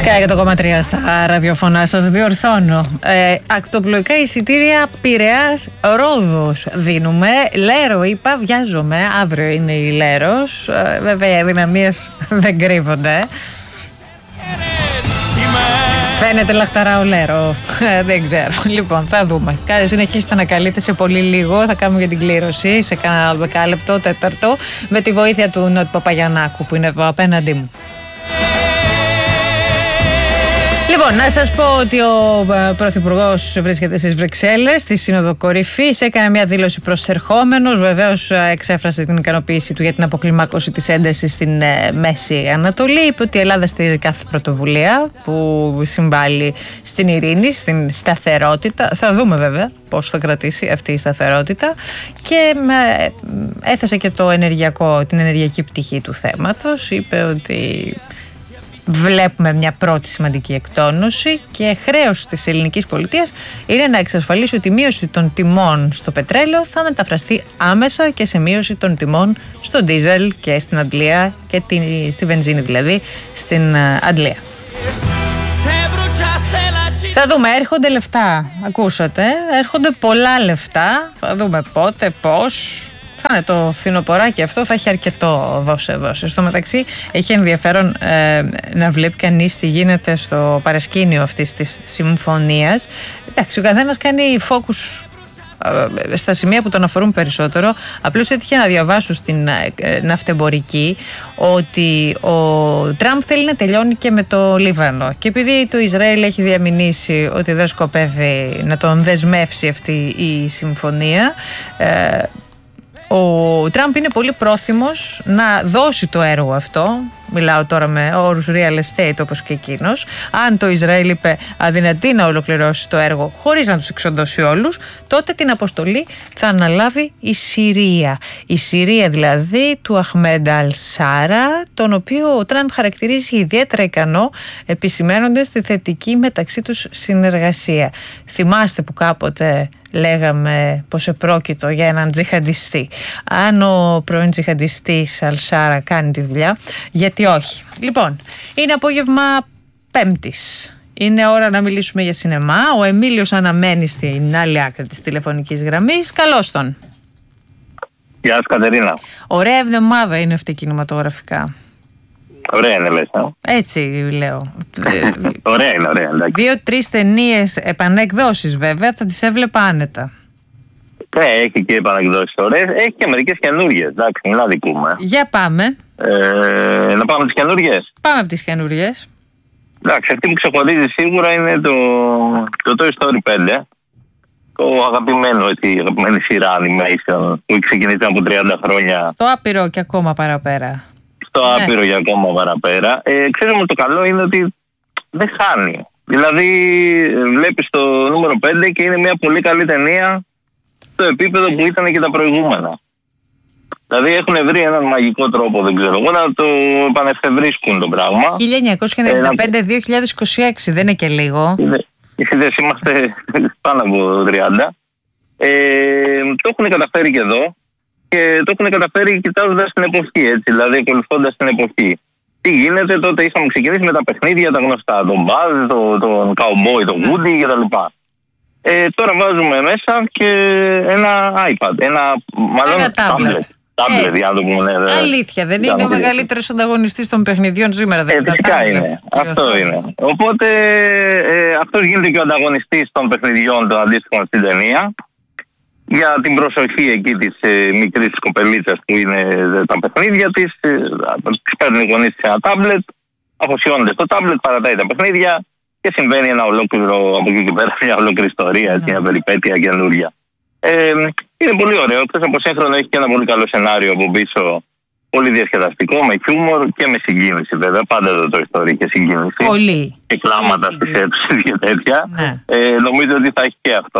Sky 100,3 στα ραδιοφωνά σας, διορθώνω. Ακτοπλοϊκά εισιτήρια Πειραιάς Ρόδος δίνουμε. Λέρο είπα, βιάζομαι. Αύριο είναι η Λέρος. Βέβαια οι αδυναμίες δεν κρύβονται. Φαίνεται λαχταρά ο Λέρο. Δεν ξέρω. Λοιπόν, θα δούμε. Συνεχίστε να καλείτε σε πολύ λίγο. Θα κάνουμε για την κλήρωση σε κάνα δεκάλεπτο, τέταρτο, με τη βοήθεια του Νότι Παπαγιαννάκου που είναι εδώ απέναντί μου. Λοιπόν, να σας πω ότι ο Πρωθυπουργός βρίσκεται στις Βρυξέλλες, στη Σύνοδο Κορυφής. Έκανε μια δήλωση προς ερχόμενους. Βεβαίως εξέφρασε την ικανοποίηση του για την αποκλιμάκωση της έντασης στην Μέση Ανατολή. Είπε ότι η Ελλάδα στηρίζει κάθε πρωτοβουλία που συμβάλλει στην ειρήνη, στην σταθερότητα. Θα δούμε βέβαια πώς θα κρατήσει αυτή η σταθερότητα. Και έθεσε και την ενεργειακή πτυχή του θέματος. Είπε ότι βλέπουμε μια πρώτη σημαντική εκτόνωση και χρέος της ελληνικής πολιτείας είναι να εξασφαλίσει ότι η μείωση των τιμών στο πετρέλαιο θα μεταφραστεί άμεσα και σε μείωση των τιμών στο ντίζελ και στην Αντλία και στη βενζίνη, δηλαδή στην Αντλία. Θα δούμε, έρχονται λεφτά, ακούσατε, έρχονται πολλά λεφτά, θα δούμε πότε, πώς. Θα είναι το φθινοποράκι αυτό, θα έχει αρκετό δώσε. Στο μεταξύ έχει ενδιαφέρον να βλέπει κανείς τι γίνεται στο παρασκήνιο αυτής της συμφωνίας. Εντάξει, ο καθένας κάνει focus στα σημεία που τον αφορούν περισσότερο. Απλώς έτυχε να διαβάσω στην ναυτεμπορική ότι ο Τραμπ θέλει να τελειώνει και με το Λίβανο, και επειδή το Ισραήλ έχει διαμηνήσει ότι δεν σκοπεύει να τον δεσμεύσει αυτή η συμφωνία, ο Τραμπ είναι πολύ πρόθυμος να δώσει το έργο αυτό. Μιλάω τώρα με όρους real estate όπως και εκείνος. Αν το Ισραήλ είπε αδυνατεί να ολοκληρώσει το έργο χωρίς να τους εξοντώσει όλους, τότε την αποστολή θα αναλάβει η Συρία. Η Συρία δηλαδή του Αχμέντ Αλ-Σάρα, τον οποίο ο Τραμπ χαρακτηρίζει ιδιαίτερα ικανό, επισημαίνοντας τη θετική μεταξύ τους συνεργασία. Θυμάστε που κάποτε λέγαμε πως επρόκειτο για έναν τζιχαντιστή. Αν ο πρώην τζιχαντιστής Αλ-Σάρα κάνει τη δουλειά, γιατί όχι. Λοιπόν, είναι απόγευμα Πέμπτης. Είναι ώρα να μιλήσουμε για σινεμά. Ο Εμίλιος αναμένει στην άλλη άκρη της τηλεφωνικής γραμμής. Καλώς τον. Γεια σας, Κατερίνα. Ωραία εβδομάδα είναι αυτή κινηματογραφικά. Ωραία είναι, λες. Έτσι λέω. Ωραία είναι, ωραία. 2-3 ταινίες επανεκδόσεις βέβαια, θα τις έβλεπα άνετα. Ναι, έχει και επανεκδόσεις ωραίες, έχει και μερικές καινούργιες. Εντάξει, μην αδικούμε. Για πάμε. Να πάμε τις καινούργιες. Πάμε από τις καινούργιες. Εντάξει, αυτή που ξεχωρίζει σίγουρα είναι το Toy Story 5. Το αγαπημένη σειρά animation που έχει ξεκινήσει από 30 χρόνια. Στο άπειρο και ακόμα παραπέρα. Στο άπειρο για ακόμα παραπέρα. Ξέρουμε το καλό είναι ότι δεν χάνει. Δηλαδή βλέπεις το νούμερο 5 και είναι μια πολύ καλή ταινία στο επίπεδο που ήταν και τα προηγούμενα. Δηλαδή έχουν βρει έναν μαγικό τρόπο, δεν ξέρω εγώ, να το επανεφευρίσκουν το πράγμα. 1995-2026 δεν είναι και λίγο. Είδες, είμαστε πάνω από 30. Το έχουν καταφέρει και εδώ. Και το έχουν καταφέρει κοιτάζοντας την εποχή, έτσι, δηλαδή ακολουθώντας την εποχή. Τι γίνεται, τότε είχαμε ξεκινήσει με τα παιχνίδια, τα γνωστά, τον Buzz, τον Cowboy, τον Woody κτλ. Τώρα βάζουμε μέσα και ένα iPad, μάλλον tablet, για να το πούμε. Αλήθεια, δεν είναι ο μεγαλύτερος ανταγωνιστής των παιχνιδιών σήμερα, δεν είναι? Φυσικά είναι, αυτό είναι. Οπότε αυτός γίνεται και ο ανταγωνιστής των παιχνιδιών των αντίστοιχων στην ταινία. Για την προσοχή εκεί της μικρής κοπελίτσας που είναι τα παιχνίδια της, παίρνει οι γονείς σε ένα τάμπλετ, αφοσιώνεται στο τάμπλετ, παρατάει τα παιχνίδια και συμβαίνει ένα ολόκληρο, από εκεί και πέρα, μια ολόκληρη ιστορία, μια περιπέτεια καινούρια. Είναι πολύ ωραίο, εκτός από σύγχρονο έχει και ένα πολύ καλό σενάριο από πίσω, πολύ διασκεδαστικό, με χιούμορ και με συγκίνηση βέβαια, πάντα το ιστορία και συγκίνηση. Πολύ. Και κλάματα στις αίθουσες και τέτοια. Ναι. Νομίζω ότι θα έχει και αυτό.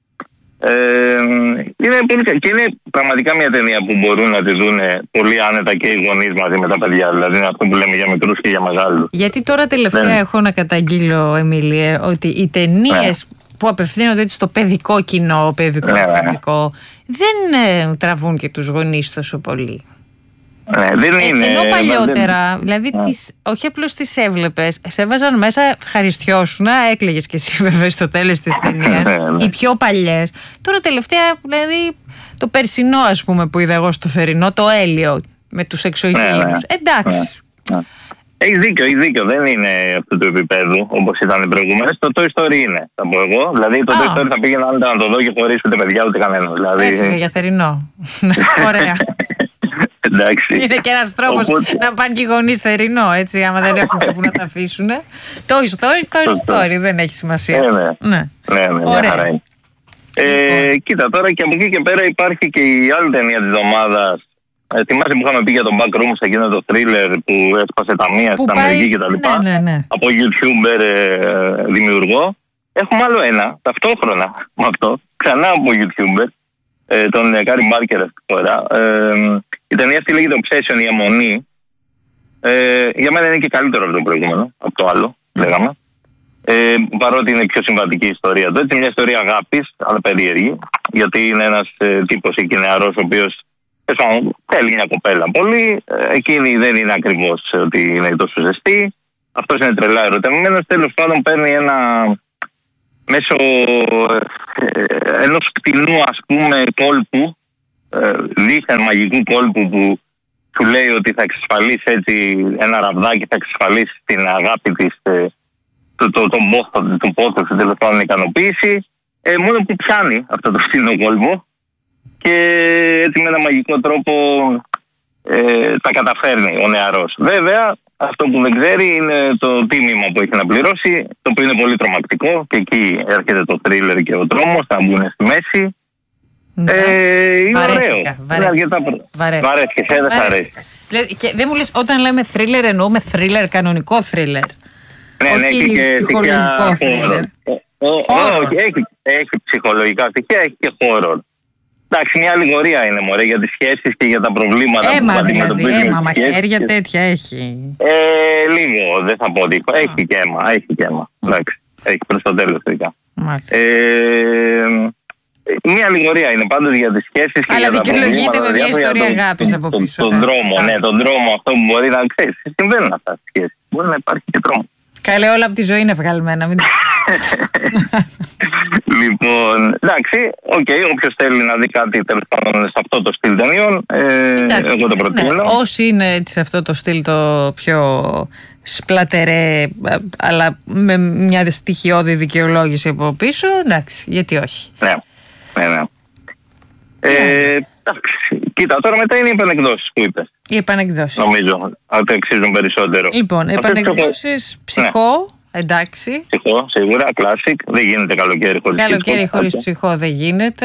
Είναι πολύ καλή και είναι πραγματικά μια ταινία που μπορούν να τη δουν πολύ άνετα και οι γονείς μαζί με τα παιδιά. Δηλαδή είναι αυτό που λέμε για μικρούς και για μεγάλους. Γιατί τώρα τελευταία έχω να καταγγείλω, Εμίλιε, ότι οι ταινίες που απευθύνονται έτσι στο παιδικό κοινό, παιδικό, δεν τραβούν και τους γονείς τόσο πολύ. Δεν είναι. Ενώ παλιότερα, δηλαδή όχι απλώς τις έβλεπες, σε έβαζαν μέσα, ευχαριστιώσουνα, έκλαιγες και εσύ βέβαια στο τέλος της ταινίας. Οι πιο παλιές. Τώρα τελευταία, δηλαδή το περσινό ας πούμε που είδα εγώ στο θερινό, το Έλιο με τους εξωγήινους. Εντάξει. Έχεις δίκιο. Δεν είναι αυτού του επίπεδου όπως ήταν οι προηγούμενες. Το Toy Story είναι, θα πω εγώ. Δηλαδή το Toy Story θα πήγαινα να το δω και χωρίς ούτε παιδιά ούτε κανένα. Δηλαδή... Έφυγε για θερινό. Ωραία. Εντάξει. Είναι και ένας τρόπος να πάνε και οι γονείς θερινό, έτσι, άμα δεν έχουν και που να τα αφήσουν. Toy Story, δεν έχει σημασία. Ναι, μια χαρά είναι. Κοίτα, τώρα και από εκεί και πέρα υπάρχει και η άλλη ταινία της εβδομάδας. Θυμάσαι που είχαμε πει για το Backroom σε εκείνο το thriller που έσπασε ταμεία στην Αμερική κτλ. Από YouTuber δημιουργό. Έχουμε άλλο ένα, ταυτόχρονα με αυτό, ξανά από YouTuber, τον Κάρι Μπάρκερ αυτή τη φορά. Η ταινία αυτή λέγεται Obsession, η αιμονή. Για μένα είναι και καλύτερο από το προηγούμενο, από το άλλο, λέγαμε. Παρότι είναι πιο συμβατική η ιστορία του. Έτσι, μια ιστορία αγάπης, αλλά περίεργη, γιατί είναι ένας τύπος εκεί νεαρός, ο οποίος θέλει μια κοπέλα πολύ. Εκείνη δεν είναι ακριβώς ότι είναι τόσο ζεστή. Αυτός είναι τρελά ερωτευμένος. Τέλος πάντων, παίρνει ένα μέσω ενός κτηνού, ας πούμε, κόλπου, δίθεν μαγικού κόλπου που του λέει ότι θα εξασφαλίσει έτσι ένα ραβδάκι, θα εξασφαλίσει την αγάπη της, τον πόθο του, τέλος πάντων, ικανοποίηση. Μόνο που πιάνει αυτό το φτηνό κόλπο και έτσι με ένα μαγικό τρόπο τα καταφέρνει ο νεαρός. Βέβαια, αυτό που δεν ξέρει είναι το τίμημα που έχει να πληρώσει, το οποίο είναι πολύ τρομακτικό και εκεί έρχεται το θρίλερ και ο τρόμος, θα μπουν στη μέση. Είναι ωραίο. Είναι αρκετά βαρέθηκε, δεν θα αρέσει. Και δεν μου λες, όταν λέμε θρίλερ εννοούμε θρίλερ, κανονικό θρίλερ. Ναι, έχει και ψυχολογικό θρίλερ. Όχι, έχει ψυχολογικά στοιχεία, έχει και horror. Εντάξει, μια αλληγορία είναι, μωρέ, για τις σχέσεις και για τα προβλήματα που αντιμετωπίζουν. Αίμα, μαχαίρια τέτοια έχει. Λίγο, δεν θα πω ότι έχει και αίμα. Εντάξει, έχει προς το τέλος τελικά. Μια αλληγορία είναι πάντως για τις σχέσεις και για τα προβλήματα. Αλλά δικαιολογείται με μια ιστορία αγάπης από πίσω. Τον δρόμο αυτό που μπορεί να ξέρει. Συμβαίνουν αυτά στις σχέσεις. Μπορεί να υπάρχει και τρόμο. Καλέ, όλα από τη ζωή είναι βγαλμένα. Λοιπόν, εντάξει, όποιος θέλει να δει κάτι τέλος πάντων σε αυτό το στυλ ταινιών, εγώ το προτείνω. Ναι, όσοι είναι σε αυτό το στυλ το πιο σπλατερέ, αλλά με μια στοιχειώδη δικαιολόγηση από πίσω, εντάξει, γιατί όχι. Ναι. Εντάξει, κοίτα, τώρα μετά είναι οι επανεκδόσεις που είπες. Οι επανεκδόσεις. Νομίζω ότι αξίζουν περισσότερο. Λοιπόν, επανεκδόσεις, ψυχό. Εντάξει. Ψυχό, σίγουρα, classic. Δεν γίνεται καλοκαίρι χωρίς ψυχό. Καλοκαίρι χωρίς ψυχό δεν γίνεται.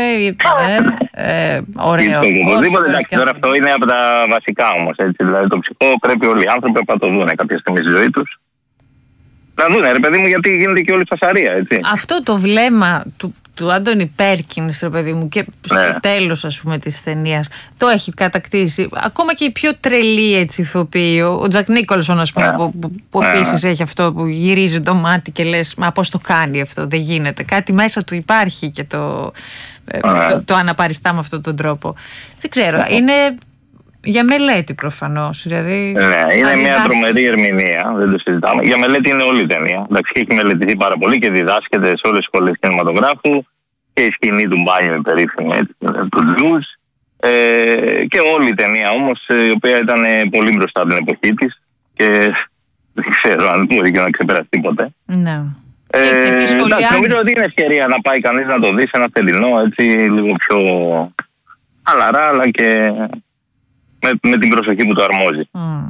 Ωραίο. Οπωσδήποτε, εντάξει, τώρα αυτό είναι από τα βασικά όμως. Δηλαδή το ψυχό πρέπει όλοι οι άνθρωποι να το δουν κάποια στιγμή στη ζωή τους. Να δουν, ρε παιδί μου, γιατί γίνεται και όλη φασαρία, έτσι. Αυτό το βλέμμα του Άντονι Πέρκινς, ρε παιδί μου, και στο τέλος, ας πούμε, της ταινίας, το έχει κατακτήσει. Ακόμα και οι πιο τρελοί, έτσι, ηθοποιοί, ο Τζακ Νίκολσον, ας πούμε, που επίσης έχει αυτό που γυρίζει το μάτι και λες, μα πώς το κάνει αυτό, δεν γίνεται. Κάτι μέσα του υπάρχει και το αναπαριστά με αυτόν τον τρόπο. Δεν ξέρω, είναι... Για μελέτη προφανώς. Δηλαδή, ναι, είναι μια τρομερή ερμηνεία, δεν το συζητάμε. Για μελέτη είναι όλη η ταινία. Εντάξει, έχει μελετηθεί πάρα πολύ και διδάσκεται σε όλες τις σχολές κινηματογράφου και η σκηνή του μπάνιου, η περίφημη, του Τζουζ. Και όλη η ταινία όμως, η οποία ήταν πολύ μπροστά από την εποχή της και δεν ξέρω αν μπορεί και να ξεπεραστεί ποτέ. Ναι. Εντάξει, νομίζω ότι είναι ευκαιρία να πάει κανείς να το δει σε ένα θερινό, έτσι λίγο πιο χαλαρά, αλλά και με την προσοχή που το αρμόζει.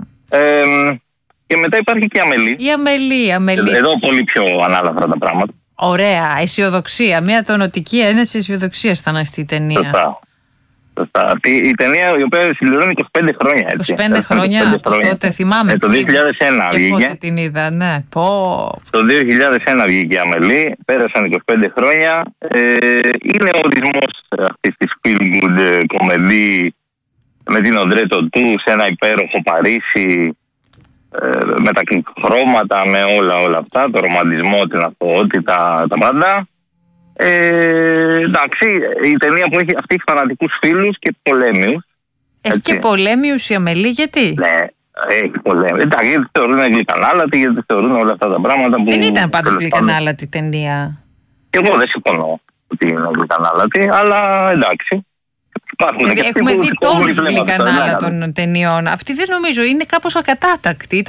Και μετά υπάρχει και η Αμελή. Εδώ πολύ πιο ανάλαφρα τα πράγματα. Ωραία, αισιοδοξία. Μια τονωτική ένεση αισιοδοξία ήταν αυτή η ταινία. Σωστά. Η ταινία η οποία συμπληρώνει 25 χρόνια. Έτσι. 25 χρόνια από τότε, θυμάμαι. Το 2001 βγήκε. Πότε την είδα, ναι. Το 2001 βγήκε η Αμελή, πέρασαν 25 χρόνια. Είναι ο ορισμός αυτής της feel good κομμεντή με την Οντρέ Τοτού σε ένα υπέροχο Παρίσι, με τα χρώματα, με όλα αυτά, το ρομαντισμό, την αθωότητα, τα πάντα. Εντάξει, η ταινία που έχει φανατικούς φίλους και πολέμιους. Έχει και πολέμη η Ουσιαμελή, γιατί? Ναι, έχει πολέμη. Εντάξει, γιατί θεωρούν γλυκανάλατη, γιατί θεωρούν όλα αυτά τα πράγματα που. Δεν ήταν πάντως γλυκανάλατη ταινία. Και εγώ δεν συμφωνώ ότι είναι γλυκανάλατη, αλλά εντάξει. Δηλαδή, έχουμε δει τόνους γλυκανάλατων ταινιών. Αυτή δεν νομίζω, είναι κάπως ακατάτακτη.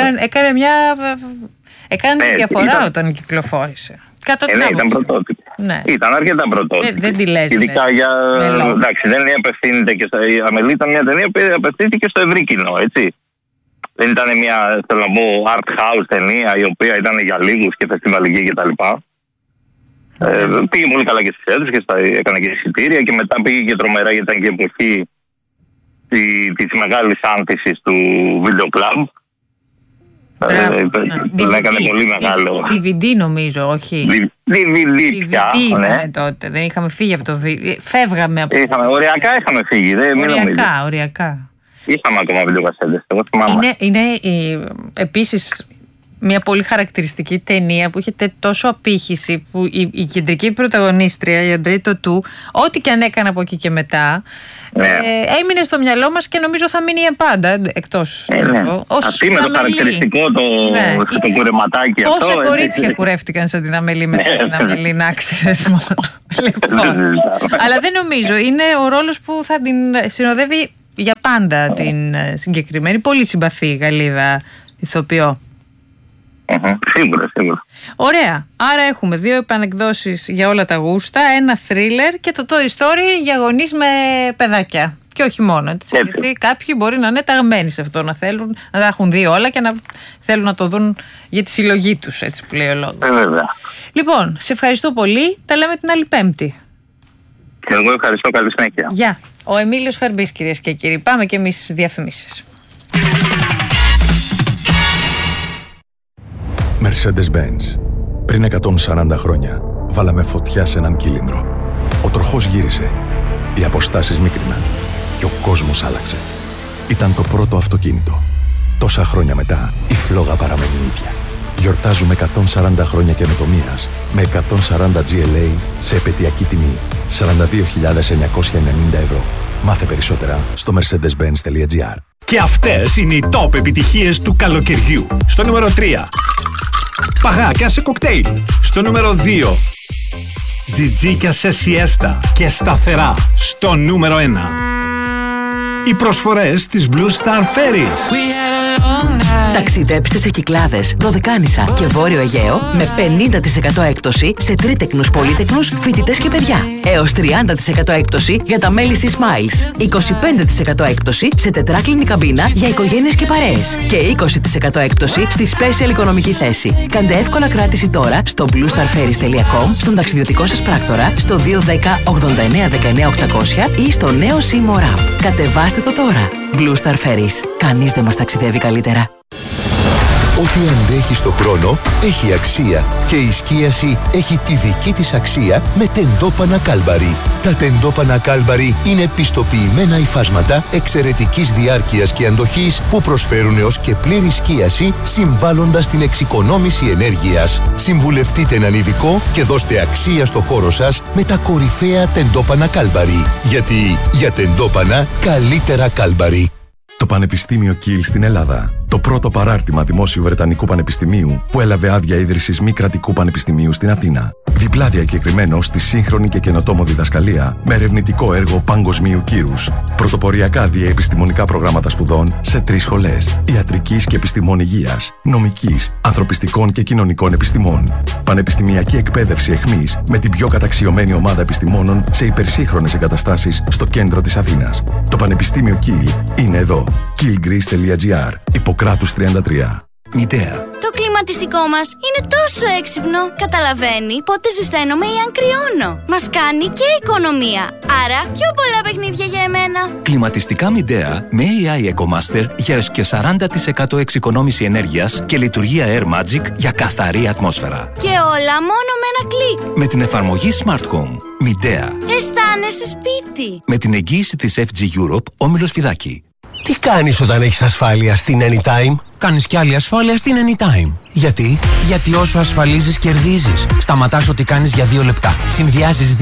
Έκανε διαφορά όταν κυκλοφόρησε. Ήταν πρωτότυπη. Ναι. Ήταν αρκετά πρωτότυπη. Δεν τη λες. Ειδικά για. Εντάξει, δεν απευθύνεται και η Αμελή ήταν μια ταινία που απευθύνθηκε στο ευρύ κοινό, έτσι. Δεν ήταν μια, θέλω να πω, art house ταινία η οποία ήταν για λίγους και φεστιβαλική κτλ. Πήγε πολύ καλά και στις αίθουσες και έκανε και εισιτήρια και μετά πήγε και τρομερά γιατί ήταν και η εποχή της μεγάλης άνθησης του βίντεο κλαμπ. Τον έκανε πολύ μεγάλο. DVD νομίζω, όχι. DVD πια. Ναι, τότε. Δεν είχαμε φύγει από το βίντεο. Φεύγαμε από το. Οριακά είχαμε φύγει. Οριακά. Είχαμε ακόμα βιντεοκασέτες. Εγώ θυμάμαι. Είναι επίσης μια πολύ χαρακτηριστική ταινία που είχε τόσο απήχηση που η κεντρική πρωταγωνίστρια, η Αντρέη Τοτού, ό,τι και αν έκανε από εκεί και μετά, έμεινε στο μυαλό μας και νομίζω θα μείνει για πάντα, εκτός. Αυτή με το χαρακτηριστικό το κουρεματάκι αυτό. Πόσα κορίτσια κουρεύτηκαν σαν την Αμελή με την Αμελή, να ξέρεις μόνο. Αλλά δεν νομίζω, είναι ο ρόλος που θα την συνοδεύει για πάντα την συγκεκριμένη, πολύ συμπαθή Γαλλίδα ηθοποιό. Σίγουρα. Ωραία. Άρα έχουμε 2 επανεκδόσεις για όλα τα γούστα, ένα θρίλερ και το Toy Story για γονείς με παιδάκια. Και όχι μόνο. Έτσι. Γιατί κάποιοι μπορεί να είναι ταγμένοι σε αυτό, να θέλουν να τα έχουν δει όλα και να θέλουν να το δουν για τη συλλογή τους, έτσι που λέει ο λόγος. Λοιπόν, σε ευχαριστώ πολύ. Τα λέμε την άλλη Πέμπτη. Και εγώ ευχαριστώ. Καλή συνέχεια. Γεια. Ο Εμίλιος Χαρμπής, κυρίες και κύριοι. Πάμε και εμείς στις διαφημίσεις. Mercedes-Benz. Πριν 140 χρόνια, βάλαμε φωτιά σε έναν κύλινδρο. Ο τροχός γύρισε, οι αποστάσεις μίκριναν και ο κόσμος άλλαξε. Ήταν το πρώτο αυτοκίνητο. Τόσα χρόνια μετά, η φλόγα παραμένει ίδια. Γιορτάζουμε 140 χρόνια καινοτομίας με 140 GLA σε επαιτειακή τιμή 42.990 ευρώ. Μάθε περισσότερα στο mercedes-benz.gr. Και αυτές είναι οι top επιτυχίες του καλοκαιριού. Στο νούμερο 3. Παγάκια σε κοκτέιλ. Στο νούμερο 2. Τζιτζίκια σε σιέστα και σταθερά. Στο νούμερο 1. Οι προσφορές της Blue Star Ferries. Ταξιδέψτε σε Κυκλάδες, Δωδεκάνησα και Βόρειο Αιγαίο με 50% έκπτωση σε τρίτεκνους, πολύτεκνους, φοιτητές και παιδιά. Έως 30% έκπτωση για τα μέλη της Smiles. 25% έκπτωση σε τετράκλινη καμπίνα για οικογένειες και παρέες. Και 20% έκπτωση στη special οικονομική θέση. Κάντε εύκολα κράτηση τώρα στο bluestarferries.com, στον ταξιδιωτικό σας πράκτορα, στο 210 89 19 800 ή στο νέο Simo App. Κατεβάστε το τώρα. Blue Star Ferries. Κανείς δεν μας ταξιδεύει καλύτερα. Ό,τι αντέχει στο χρόνο έχει αξία και η σκίαση έχει τη δική της αξία με τεντόπανα Κάλμπαρι. Τα τεντόπανα Κάλμπαρι είναι πιστοποιημένα υφάσματα εξαιρετικής διάρκειας και αντοχής που προσφέρουν έως και πλήρη σκίαση συμβάλλοντας στην εξοικονόμηση ενέργειας. Συμβουλευτείτε έναν ειδικό και δώστε αξία στο χώρο σας με τα κορυφαία τεντόπανα Κάλμπαρι. Γιατί για τεντόπανα καλύτερα Κάλμπαρι. Το Πανεπιστήμιο Κιλ στην Ελλάδα. Το πρώτο παράρτημα δημόσιου Βρετανικού Πανεπιστημίου που έλαβε άδεια ίδρυσης μη κρατικού πανεπιστημίου στην Αθήνα. Διπλά διακεκριμένο στη σύγχρονη και καινοτόμο διδασκαλία με ερευνητικό έργο παγκοσμίου κύρους. Πρωτοποριακά διαεπιστημονικά προγράμματα σπουδών σε 3 σχολές. Ιατρικής και επιστημών υγείας, νομικής, ανθρωπιστικών και κοινωνικών επιστημών. Πανεπιστημιακή εκπαίδευση εχμής με την πιο καταξιωμένη ομάδα επιστημόνων σε υπερσύγχρονες εγκαταστάσεις στο κέντρο της Αθήνας. Το Πανεπιστήμιο Κιλ είναι εδώ. killgreece.gr. Ιπποκράτους 33. Μητέα. Το κλιματιστικό μας είναι τόσο έξυπνο. Καταλαβαίνει πότε ζεσταίνομαι ή αν κρυώνω. Μας κάνει και οικονομία. Άρα πιο πολλά παιχνίδια για εμένα. Κλιματιστικά Midea με AI EcoMaster για έως και 40% εξοικονόμηση ενέργειας και λειτουργία Air Magic για καθαρή ατμόσφαιρα. Και όλα μόνο με ένα κλικ. Με την εφαρμογή Smart Home. Midea. Αισθάνεσαι σπίτι. Με την εγγύηση της FG Europe, Όμιλος Φιδάκη. Τι κάνεις όταν έχεις ασφάλεια στην Anytime? Κάνεις κι άλλη ασφάλεια στην Anytime. Γιατί? Γιατί όσο ασφαλίζεις κερδίζεις. Σταματάς ό,τι κάνεις για 2 λεπτά. Συνδυάζεις